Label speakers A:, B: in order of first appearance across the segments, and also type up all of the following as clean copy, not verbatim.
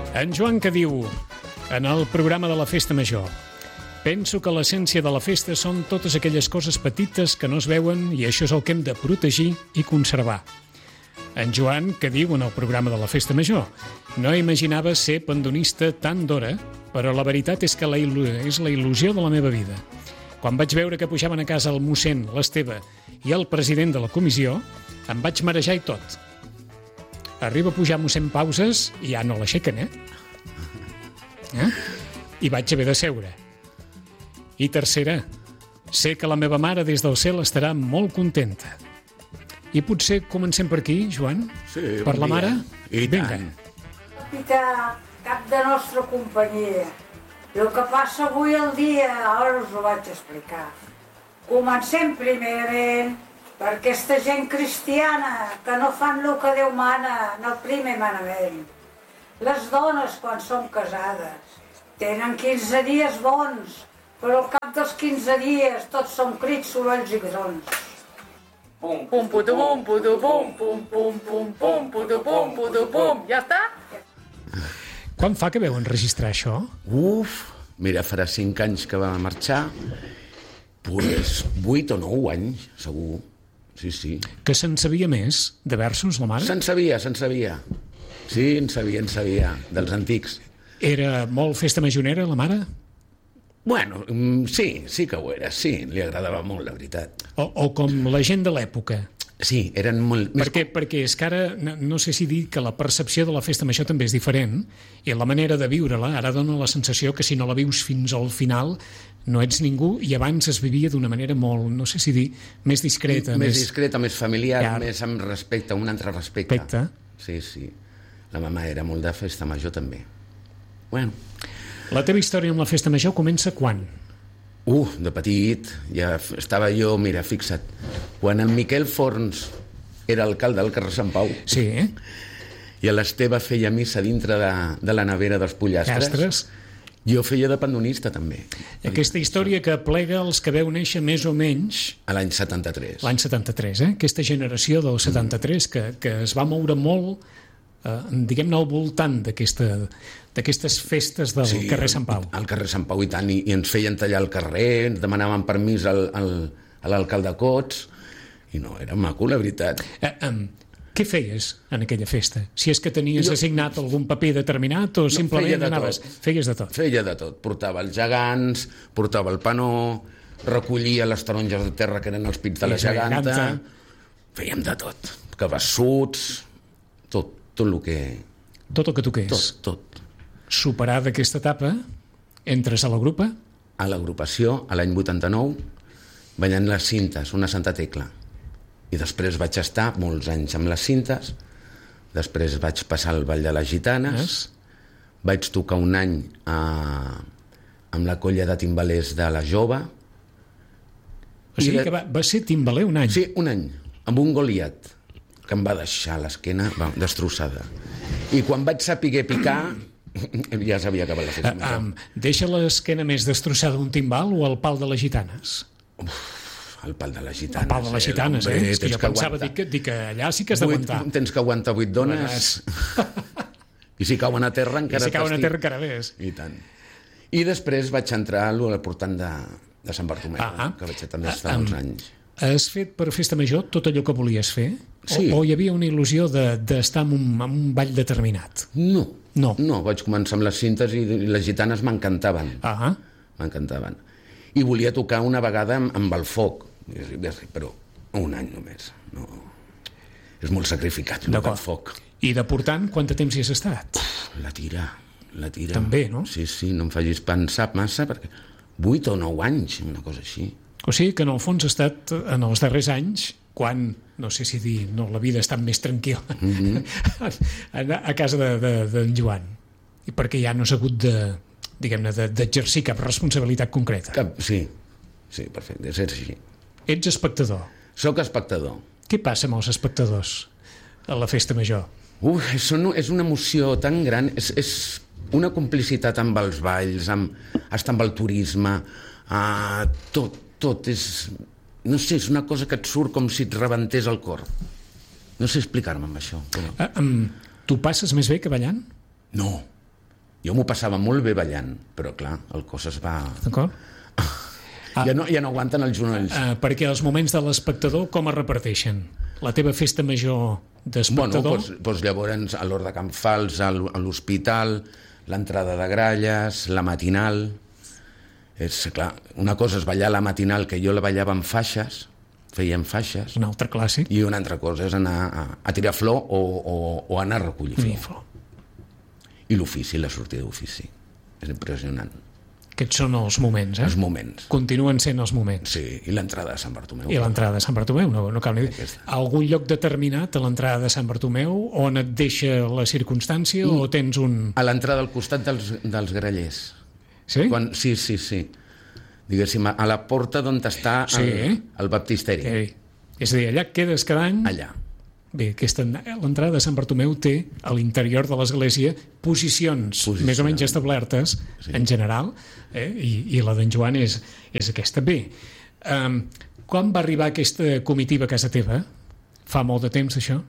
A: En Joan que diu, en el programa de la Festa Major: penso que l'essència de la festa són totes aquelles coses petites que no es veuen i això és el que hem de protegir i conservar. En Joan que diu en el programa de la Festa Major: no imaginava ser pandonista tant d'hora, però la veritat és que és la il·lusió de la meva vida. Quan vaig veure que pujaven a casa el mossèn, l'Esteve i el president de la comissió, em vaig marejar i tot. Arriba a pujar mossèn Pauses i ja no l'aixequen, I vaig haver de seure. I tercera, sé que la meva mare des del cel estarà molt contenta. I potser comencem per aquí, Joan?
B: Sí,
A: per la mare?
B: I tant.
C: Capità, cap de nostra companyia. El que passa avui al dia, ara us ho vaig explicar. Comencem primerament per aquesta gent cristiana que no fan el que Déu mana en el primer manament. Les dones, quan són casades, tenen 15 dies bons, però al cap dels 15 dies tots són crits, sorolls i grons.
D: Pum, pum, putu, pum, putu, pum, pum, pum, pum, pum, putu, pum, putu, pum. Ja està?
A: Quan fa que veu enregistrar això?
B: Mira, farà 5 anys que va marxar, pues 8 o 9 anys, segur. Sí.
A: Que se'n sabia més de versos, la mare?
B: Se'n sabia. Sí, en sabia, dels antics.
A: Era molt festa majonera, la mare?
B: Bueno, sí que ho era, sí, li agradava molt, la veritat.
A: O com la gent de l'època?
B: Sí, eren molt...
A: Perquè és que ara, no sé si dir que la percepció de la festa major també és diferent i la manera de viure-la ara dona la sensació que si no la vius fins al final no ets ningú, i abans es vivia d'una manera molt, no sé si dir, més discreta.
B: Més discreta, més familiar, més amb respecte, un altre respecte. Sí. La mama era molt de festa major també. Bueno.
A: La teva història amb la festa major comença quan?
B: De petit, ja estava jo, mira, fixa't, quan en Miquel Forns era alcalde del carrer Sant Pau,
A: sí,
B: i l'Esteve feia missa dintre de la nevera dels pollastres, jo feia de pandonista també.
A: Aquesta història que plega els que veu néixer més o menys...
B: A l'any 73.
A: L'any 73, Aquesta generació del 73 que es va moure molt, diguem-ne, al voltant d'aquestes festes del carrer Sant Pau.
B: Al carrer Sant Pau, i tant, i ens feien tallar el carrer, ens demanaven permís a l'alcalde Cots, i no, era maco, la veritat.
A: Què feies en aquella festa? Si és que tenies assignat algun paper determinat o simplement anaves... Feies de tot.
B: Feia de tot. Portava els gegants, portava el panó, recollia les taronges de terra que eren els pits de la geganta. Fèiem de tot. Cabassuts, tot el que...
A: Tot el que toqués.
B: Tot.
A: Superada aquesta etapa, entres a la grupa?
B: A l'agrupació, a l'any 89, ballant les cintes, una Santa Tecla. I després vaig estar molts anys amb les cintes, després vaig passar al Ball de les Gitanes, vaig tocar un any amb la colla de timbalers de la Jove.
A: O sigui que va ser timbaler un any?
B: Sí, un any, amb un Goliat, que em va deixar l'esquena destrossada. I quan vaig saber picar, ja s'havia acabat la festa.
A: Deixa l'esquena més destrossada un timbal o el pal de les gitanes?
B: El pal de les gitanes.
A: El pal de les gitanes, És que jo pensava dir que allà sí que has d'aguantar.
B: Tens que aguantar 8 dones. I si cauen a terra encara...
A: I si cauen a terra encara més.
B: I tant. I després vaig entrar al portant de Sant Bartomeu, que vaig també estar uns anys.
A: Has fet per festa major tot allò que volies fer?
B: Sí.
A: O hi havia una il·lusió d'estar en un ball determinat?
B: No, vaig començar amb les cintes i les gitanes m'encantaven. M'encantaven. I volia tocar una vegada amb el foc, però un any només. No. És molt sacrificat, el foc.
A: I de portant, quant de temps hi has estat?
B: La tira.
A: També, no?
B: Sí, no em facis pensar massa, perquè 8 o 9 anys, una cosa així.
A: O sigui que en el fons ha estat en els darrers anys, quan, no sé si dir, la vida ha estat més tranquil·la a casa d'en Joan, i perquè ja no s'ha hagut d'exercir cap responsabilitat concreta.
B: Sí, perfecte, és així.
A: Ets espectador.
B: Soc espectador.
A: Què passa amb els espectadors a la festa major?
B: És una emoció tan gran, és una complicitat amb els balls, hasta amb el turisme, tot és... No sé, és una cosa que et surt com si et rebentés el cor. No sé explicar-me amb això. Però...
A: Tu passes més bé que ballant?
B: No, Jo m'ho passava molt bé ballant, però clar, el cos es va...
A: D'acord?
B: Ja no aguanten els genolls.
A: Perquè els moments de l'espectador com es reparteixen? La teva festa major d'espectador?
B: Doncs llavors a l'Hort de Can Fals, a l'hospital, l'entrada de Gralles, la matinal... És clar, una cosa és ballar la matinal, que jo la ballava en faixes, feien faixes.
A: Un altre clàssic.
B: I una altra cosa és anar a tirar flor o anar a recollir flor. I l'ofici, la sortida d'ofici. És impressionant.
A: Aquests són els moments,
B: Els moments.
A: Continuen sent els moments.
B: Sí, i l'entrada de Sant Bartomeu.
A: I l'entrada de Sant Bartomeu, no cal ni dir. Algun lloc determinat a l'entrada de Sant Bartomeu on et deixa la circumstància o tens un...
B: A l'entrada al costat dels grallers.
A: Sí?
B: Sí. Diguéssim, a la porta d'on està el baptisteri.
A: És a dir, allà quedes cada any...
B: Allà.
A: Bé, l'entrada de Sant Bartomeu té a l'interior de l'església posicions més o menys establertes, en general, i la d'en Joan és aquesta. Bé, quan va arribar aquesta comitiva a casa teva? Fa molt de temps, això?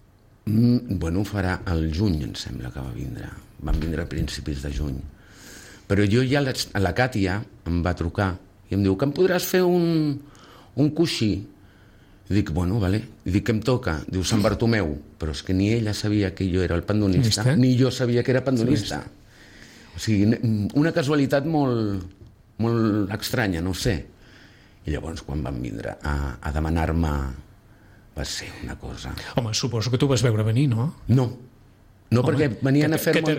B: Farà al juny, em sembla que va vindre. Van vindre a principis de juny. Però jo ja, la Càtia em va trucar i em diu que em podràs fer un coixí. I dic, vale. I dic, què em toca? Diu, Sant Bartomeu. Però és que ni ella sabia que jo era el pandonista, ni jo sabia que era pandonista. O sigui, una casualitat molt, molt estranya, no ho sé. I llavors, quan van vindre a demanar-me, va ser una cosa...
A: Home, suposo que tu vas veure venir, no?
B: No, perquè venien a fer-me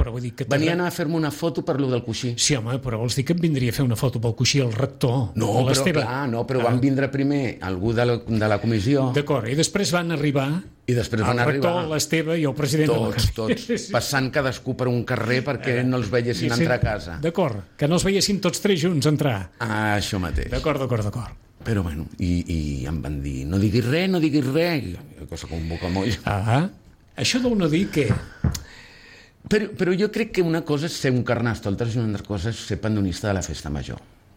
B: una foto per lo del coixí.
A: Sí, home, però vols dir que em vindria a fer una foto pel coixí el rector?
B: Però van vindre primer algú de la comissió.
A: D'acord, i després van arribar el rector, l'Esteve i el president de la Cària.
B: Tots, passant cadascú per un carrer perquè no els veiessin entrar a casa.
A: D'acord, que no els veiessin tots tres junts entrar.
B: Això mateix.
A: D'acord.
B: Però i em van dir, no diguis res, cosa com un bocamoll.
A: Això deu no dir que...
B: Però jo crec que una cosa és ser un carnestoltes i una altra cosa és ser pandonista de la festa major.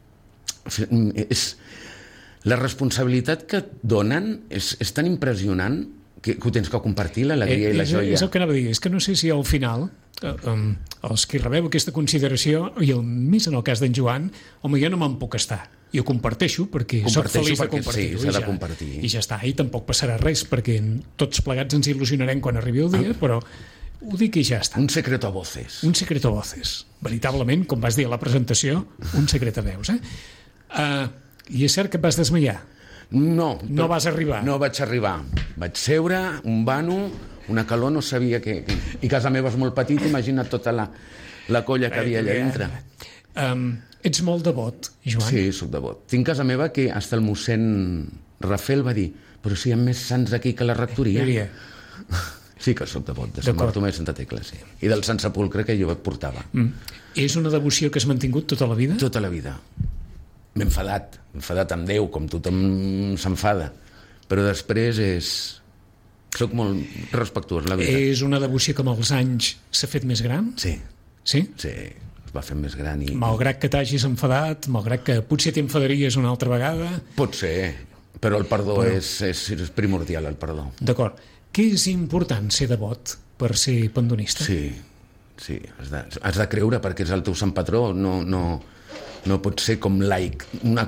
B: La responsabilitat que et donen és tan impressionant que ho tens que compartir, l'alegria i la joia.
A: És el que anava a dir, és que no sé si al final els que rebeu aquesta consideració, i més en el cas d'en Joan, home, jo no me'n puc estar. I ho comparteixo perquè soc feliç de compartir-ho.
B: Sí, s'ha de compartir.
A: I ja està, i tampoc passarà res, perquè tots plegats ens il·lusionarem quan arribi el dia, però ho dic i ja està.
B: Un secreto a voces.
A: Un secreto a voces. Veritablement, com vas dir a la presentació, un secret a veus. I és cert que et vas desmaiar? No vas arribar?
B: No vaig arribar. Vaig seure, un vano, una calor, no sabia què... I casa meva és molt petit, imagina't tota la colla que havia allà dintre.
A: Ets molt devot, Joan?
B: Sí, soc devot. Tinc casa meva que hasta el mossèn Rafel va dir, però si hi ha més sants aquí que la rectoria. Sí que soc devot, de Sant Bartomeu i Santa Tecla, sí. I del Sant Sepulcre que jo portava.
A: És una devoció que has mantingut tota la vida?
B: Tota la vida. M'he enfadat amb Déu, com tothom s'enfada. Però després soc molt respectuós, la veritat.
A: És una devoció que amb els anys s'ha fet més gran?
B: Sí.
A: Sí?
B: Sí, es va fer més gran.
A: Malgrat que t'hagis enfadat, malgrat que potser t'enfadaries una altra vegada...
B: Pot ser, però el perdó és primordial, el perdó.
A: D'acord. Què és important ser devot per ser pandonista?
B: Sí, has de creure perquè és el teu sant patró, no pot ser com laic,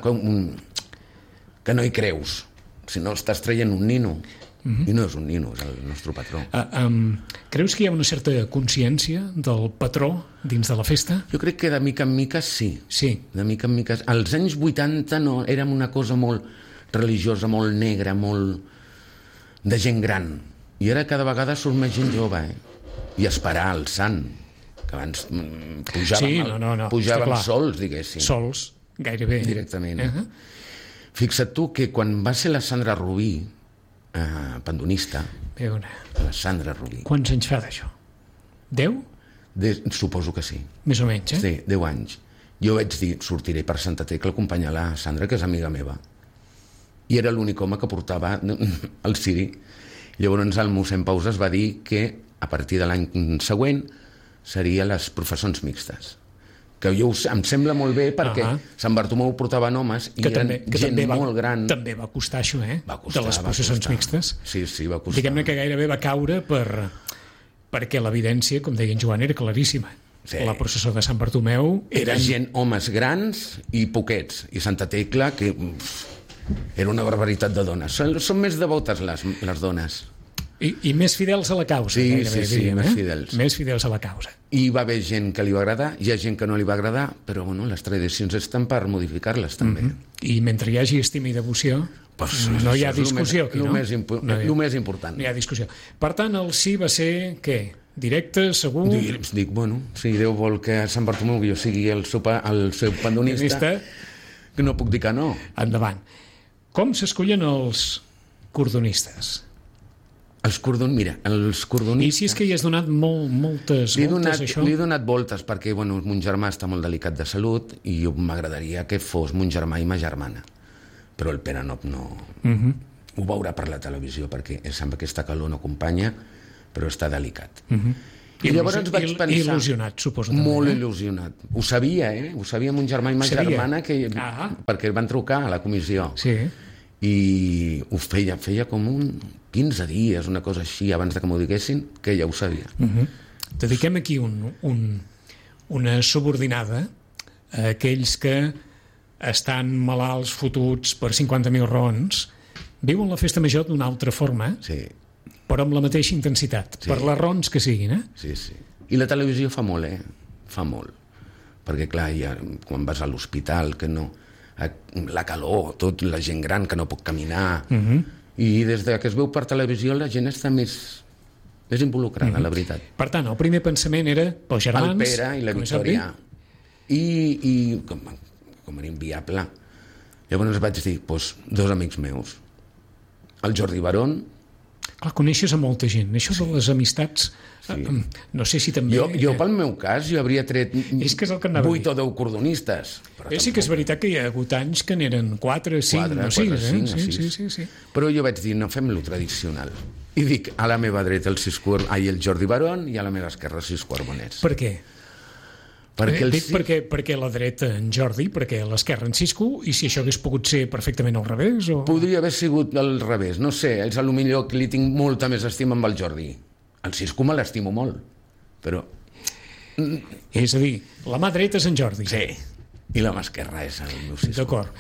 B: que no hi creus, si no estàs traient un nino. I no és un nino, és el nostre patró.
A: Creus que hi ha una certa consciència del patró dins de la festa?
B: Jo crec que de mica en mica sí. De mica en mica. Als anys 80 no, érem una cosa molt religiosa, molt negra, molt de gent gran. I ara cada vegada surt més gent jove, I esperar el sant, que abans pujàvem sols, diguéssim.
A: Sols, gairebé.
B: Directament. Fixa't tu que quan va ser la Sandra Rubí, pandonista, la Sandra Rubí.
A: Quants anys fa d'això? 10?
B: Suposo que sí.
A: Més o menys,
B: Sí, 10 anys. Jo vaig dir, sortiré per Santa Tecla a acompanyar la Sandra, que és amiga meva. I era l'únic home que portava el ciri. Llavors el mossèn Paus es va dir que a partir de l'any següent seria les professons mixtes. Que em sembla molt bé perquè Sant Bartomeu portaven homes i eren gent molt gran.
A: També va costar això,
B: Va costar,
A: de les processons mixtes.
B: Sí, va costar.
A: Diguem-ne que gairebé va caure perquè l'evidència, com deia en Joan, era claríssima.
B: Sí.
A: la processó de Sant Bartomeu
B: Era gent, homes grans i poquets. I Santa Tecla, que era una barbaritat de dones. Són més devotes les dones.
A: I més fidels a la causa.
B: Sí,
A: gairebé,
B: sí,
A: diríem,
B: més fidels.
A: Més fidels a la causa.
B: I va haver gent que li va agradar, hi ha gent que no li va agradar, però bueno, les tradicions estan per modificar-les també.
A: I mentre hi hagi estima i devoció,
B: Pues,
A: no hi ha
B: això és
A: discussió aquí, no?
B: El més important.
A: No hi ha discussió. Per tant, el sí va ser, què? Directe, segur?
B: Dic, bueno, si Déu vol que a Sant Bartomeu jo sigui el seu pandonista, que no puc dir que no.
A: Endavant. Com s'escollen els cordonistes?
B: Els cordonistes...
A: I si és que hi has donat moltes voltes, això?
B: Li he donat voltes perquè bueno, mon germà està molt delicat de salut i m'agradaria que fos mon germà i ma germana. Però el Pere no ho veurà per la televisió perquè sembla que aquesta calor no acompanya, però està delicat. I llavors vaig pensar...
A: Il·lusionat, suposo. També,
B: molt il·lusionat. Ho sabia, Ho sabia mon germà i ma germana, perquè van trucar a la comissió.
A: Sí.
B: I ho feia com 15 dies, una cosa així, abans de que m'ho diguessin, que ja ho sabia.
A: Dediquem aquí una subordinada a aquells que estan malalts, fotuts per 50.000 raons, viuen la festa major d'una altra forma,
B: sí,
A: però amb la mateixa intensitat, per les raons que siguin,
B: Sí, sí. I la televisió fa molt, Fa molt. Perquè, clar, quan vas a l'hospital, que no... la calor, tot, la gent gran que no pot caminar... I des que es veu per televisió la gent està més involucrada, la veritat.
A: Per tant, el primer pensament era pels germans...
B: El Pere i la Victòria. I com era inviable, llavors vaig dir, dos amics meus. El Jordi Barón...
A: Clar, coneixes a molta gent. Això de les amistats... Sí. No sé si també...
B: Jo pel meu cas, jo hauria tret
A: 8
B: o 10 cordonistes.
A: Sí que és veritat que hi ha hagut anys que n'eren 4, 5 o 6. Sí.
B: Però jo vaig dir, no, fem-lo tradicional. I dic, a la meva dreta el Jordi Barón i a la meva esquerra 6 Carbonets.
A: Per què? Perquè a la dreta en Jordi, perquè a l'esquerra en Cisco, i si això hagués pogut ser perfectament al revés?
B: Podria haver sigut al revés, no sé, és potser que li tinc molta més estima amb el Jordi. El Cisco me l'estimo molt, però...
A: És a dir, la mà dreta és en Jordi.
B: Sí, i la mà esquerra és el meu Cisco.
A: D'acord.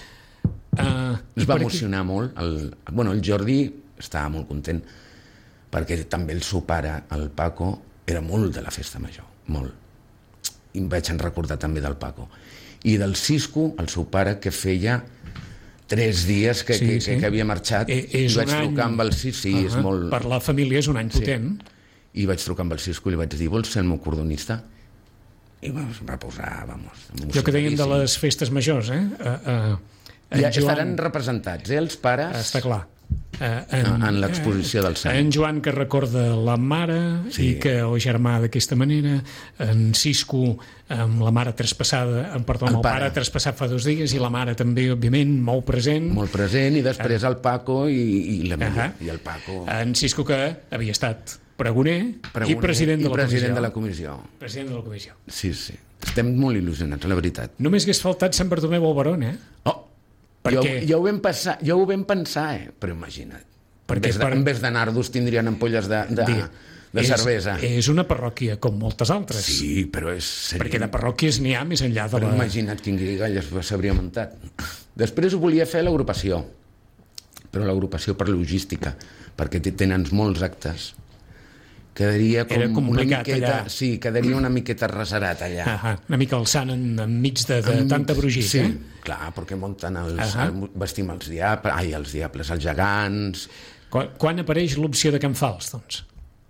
B: Es va emocionar molt. El Jordi estava molt content, perquè també el seu pare, el Paco, era molt de la festa major, molt. I em vaig recordar també del Paco. I del Cisco, el seu pare, que feia 3 dies que havia marxat, i vaig trucar amb el Cisco. És molt...
A: Per la família és un any potent.
B: I vaig trucar amb el Cisco i li vaig dir, vols ser el meu cordonista? I em va posar,
A: Jo que deien de les festes majors,
B: ja estaran representats, els pares...
A: Està clar.
B: En l'exposició del sant.
A: En Joan, que recorda la mare i que el germà d'aquesta manera, en Cisco amb la mare traspassada, amb el pare traspassat fa 2 dies, i la mare també, òbviament, molt present,
B: i després el Paco i el Paco.
A: En Cisco, que havia estat pregoner i president de la comissió. President de la comissió.
B: Sí. Estem molt il·lusionats, la veritat.
A: Només hagués faltat Sant Bartomeu al Barón,
B: Ja ho vam pensar, però imagina't. En vez de nardos tindrien ampolles de cervesa.
A: És una parròquia com moltes altres.
B: Sí, però
A: perquè de parròquies n'hi ha més enllà de
B: la... Imagina't quin guirigall s'hauria muntat. Després ho volia fer l'agrupació, però l'agrupació per logística, perquè tenen molts actes. Quedaria com una miqueta... Sí, quedaria una miqueta reserat allà.
A: Una mica alçant enmig de tanta brugit,
B: Sí, clar, perquè munten vestim els diables, els gegants...
A: Quan apareix l'opció de Can Fals, doncs?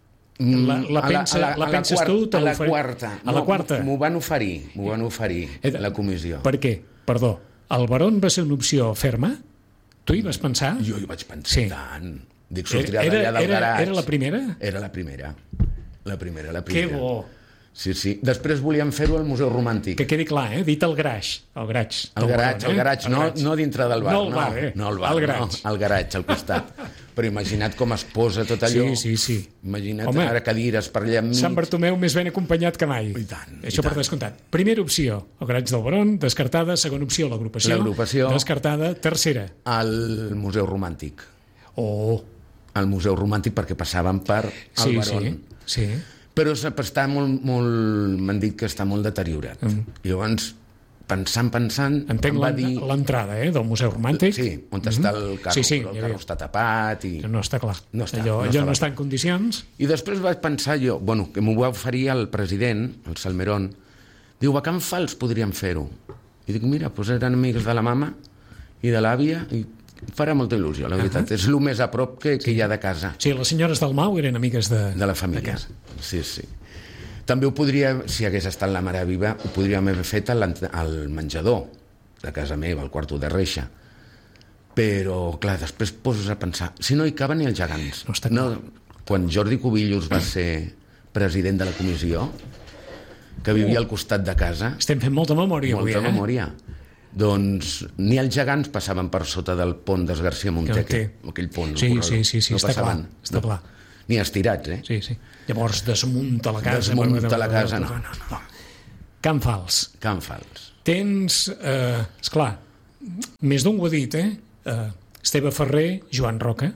A: La penses tu?
B: A la quarta.
A: A la quarta?
B: M'ho van oferir, la comissió.
A: Per què? Perdó, el Barón va ser una opció ferma? Tu hi vas pensar?
B: Jo hi vaig pensar tant... Dic, sortirà d'allà del garatge.
A: Era la primera?
B: Era la primera.
A: Que bo.
B: Sí. Després volíem fer-ho al Museu Romàntic.
A: Que quedi clar, dit el garatge. El
B: garatge, no dintre del bar.
A: No el bar,
B: No el bar, el garatge, al costat. Però imagina't com es posa tot allò.
A: Sí.
B: Imagina't ara cadires per allà enmig.
A: Sant Bartomeu més ben acompanyat que mai.
B: I tant.
A: Això per descomptat. Primera opció, el garatge del Barón, descartada. Segona opció, l'agrupació. Descartada. Tercera.
B: El Museu Romàntic.
A: Al
B: Museu Romàntic perquè passaven per el Barón.
A: Sí.
B: Però està molt, m'han dit que està molt deteriorat. I llavors, pensant,
A: entenc
B: em va dir...
A: l'entrada del Museu Romàntic.
B: Sí, on està el carro,
A: sí,
B: però el carro està tapat i...
A: No està clar.
B: No
A: Allò no està en condicions.
B: I després vaig pensar jo, que m'ho va oferir el president, el Salmerón, diu, a Can Fals podríem fer-ho. I dic, mira, doncs eren amics de la mama i de l'àvia i farà molta il·lusió, la veritat. És el més a prop que hi ha de casa.
A: Sí, les senyores del Mau eren amigues de
B: la família. Sí. També ho podria, si hagués estat la mare viva, ho podríem haver fet al menjador de casa meva, al quarto de reixa. Però, clar, després poses a pensar, si no hi caben ni els gegants.
A: No està clar.
B: Quan Jordi Cubillos va ser president de la comissió, que vivia al costat de casa...
A: Estem fent molta memòria avui,
B: Molta memòria. Doncs ni els gegants passaven per sota del pont de García Monteque, aquell pont.
A: Sí, està clar.
B: Ni estirats,
A: Sí. Llavors desmunta la casa.
B: Desmunta la casa, no.
A: Can Fals. Tens, esclar, més d'un ho ha dit, Esteve Ferrer, Joan Roca.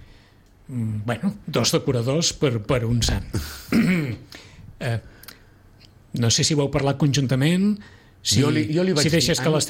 A: Dos decoradors per un sant. No sé si ho heu parlat conjuntament, si deixes que